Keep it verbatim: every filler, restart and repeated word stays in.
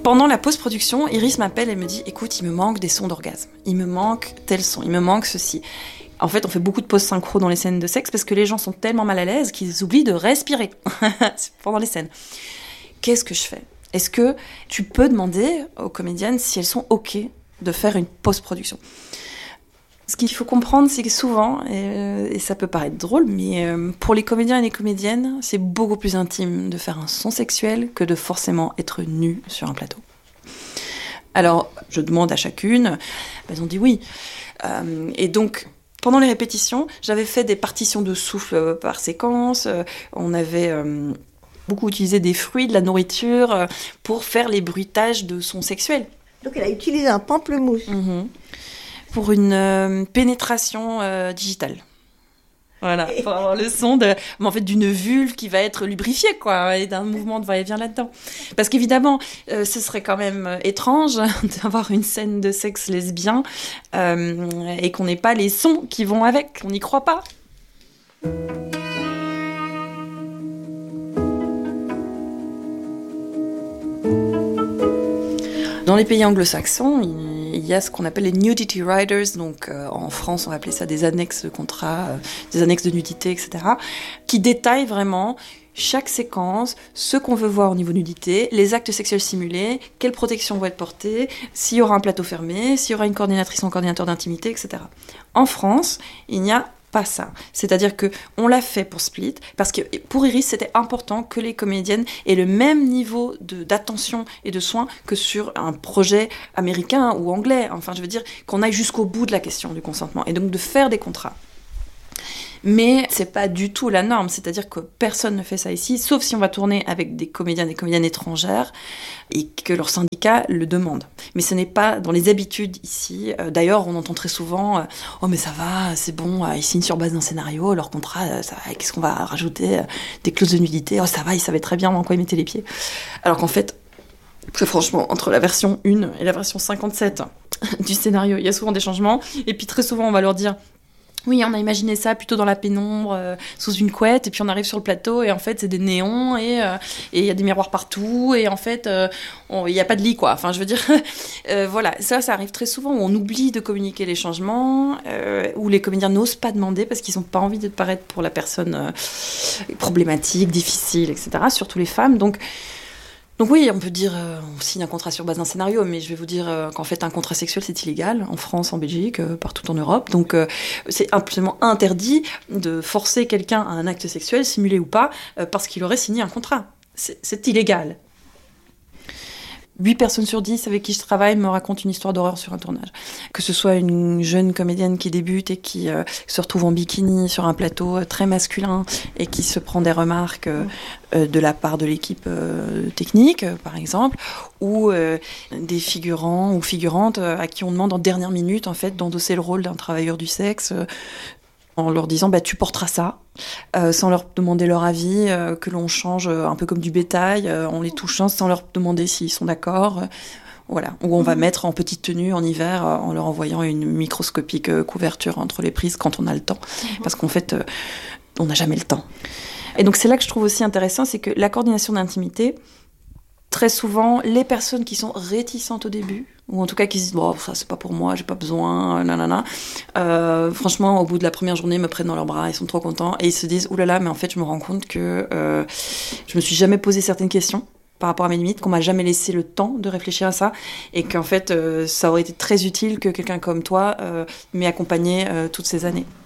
Pendant la post-production, Iris m'appelle et me dit « Écoute, il me manque des sons d'orgasme. Il me manque tel son, il me manque ceci. » En fait, on fait beaucoup de pauses synchro dans les scènes de sexe parce que les gens sont tellement mal à l'aise qu'ils oublient de respirer pendant les scènes. Qu'est-ce que je fais ? Est-ce que tu peux demander aux comédiennes si elles sont OK de faire une post-production ? Ce qu'il faut comprendre, c'est que souvent, et, et ça peut paraître drôle, mais euh, pour les comédiens et les comédiennes, c'est beaucoup plus intime de faire un son sexuel que de forcément être nu sur un plateau. Alors, je demande à chacune, elles ont dit oui. Euh, et donc, pendant les répétitions, j'avais fait des partitions de souffle par séquence, euh, on avait... Euh, beaucoup utilisé des fruits, de la nourriture, euh, pour faire les bruitages de sons sexuels. Donc elle a utilisé un pamplemousse. Mmh. Pour une euh, pénétration euh, digitale. Voilà, pour avoir le son de, mais en fait, d'une vulve qui va être lubrifiée, quoi, et d'un mouvement de va-et-vient là-dedans. Parce qu'évidemment, euh, ce serait quand même étrange d'avoir une scène de sexe lesbien euh, et qu'on n'ait pas les sons qui vont avec. On n'y croit pas. Dans les pays anglo-saxons, il y a ce qu'on appelle les nudity riders, donc euh, en France on va appeler ça des annexes de contrat, euh, des annexes de nudité, et cetera, qui détaillent vraiment chaque séquence, ce qu'on veut voir au niveau nudité, les actes sexuels simulés, quelles protections vont être portées, s'il y aura un plateau fermé, s'il y aura une coordinatrice ou un coordinateur d'intimité, et cetera. En France, il n'y a pas ça. C'est-à-dire qu'on l'a fait pour Split, parce que pour Iris, c'était important que les comédiennes aient le même niveau de, d'attention et de soins que sur un projet américain ou anglais. Enfin, je veux dire qu'on aille jusqu'au bout de la question du consentement, et donc de faire des contrats. Mais c'est pas du tout la norme, c'est-à-dire que personne ne fait ça ici, sauf si on va tourner avec des comédiens et des comédiennes étrangères et que leur syndicat le demande. Mais ce n'est pas dans les habitudes ici. Euh, d'ailleurs, on entend très souvent euh, « Oh mais ça va, c'est bon, euh, ils signent sur base d'un scénario, leur contrat, euh, ça va, qu'est-ce qu'on va rajouter euh, des clauses de nudité, oh ça va, ils savaient très bien dans quoi ils mettaient les pieds. » Alors qu'en fait, très franchement, entre la version un et la version cinquante-sept du scénario, il y a souvent des changements, et puis très souvent on va leur dire oui, on a imaginé ça plutôt dans la pénombre, euh, sous une couette, et puis on arrive sur le plateau, et en fait, c'est des néons, et euh, et il y a des miroirs partout, et en fait, euh, il n'y a pas de lit, quoi. Enfin, je veux dire, euh, voilà, ça, ça arrive très souvent, où on oublie de communiquer les changements, euh, où les comédiens n'osent pas demander, parce qu'ils n'ont pas envie de paraître pour la personne euh, problématique, difficile, et cetera, surtout les femmes, donc... Donc oui, on peut dire, euh, on signe un contrat sur base d'un scénario, mais je vais vous dire euh, qu'en fait, un contrat sexuel, c'est illégal, en France, en Belgique, euh, partout en Europe. Donc euh, c'est absolument interdit de forcer quelqu'un à un acte sexuel, simulé ou pas, euh, parce qu'il aurait signé un contrat. C'est, c'est illégal. huit personnes sur dix avec qui je travaille me racontent une histoire d'horreur sur un tournage. Que ce soit une jeune comédienne qui débute et qui euh, se retrouve en bikini sur un plateau euh, très masculin et qui se prend des remarques euh, euh, de la part de l'équipe euh, technique, euh, par exemple, ou euh, des figurants ou figurantes euh, à qui on demande en dernière minute en fait, d'endosser le rôle d'un travailleur du sexe, euh, en leur disant bah, « tu porteras ça », euh, sans leur demander leur avis, euh, que l'on change euh, un peu comme du bétail, euh, en les touchant sans leur demander s'ils sont d'accord. Euh, voilà. Ou on va mettre en petite tenue en hiver, euh, en leur envoyant une microscopique euh, couverture entre les prises quand on a le temps. Parce qu'en fait, euh, on n'a jamais le temps. Et donc c'est là que je trouve aussi intéressant, c'est que la coordination d'intimité, très souvent, les personnes qui sont réticentes au début, ou en tout cas qui se disent bon, ça c'est pas pour moi, j'ai pas besoin, nanana. Euh, franchement, au bout de la première journée, ils me prennent dans leurs bras, ils sont trop contents et ils se disent oulala, mais en fait, je me rends compte que euh, je me suis jamais posé certaines questions par rapport à mes limites, qu'on m'a jamais laissé le temps de réfléchir à ça, et qu'en fait, euh, ça aurait été très utile que quelqu'un comme toi euh, m'ait accompagné euh, toutes ces années.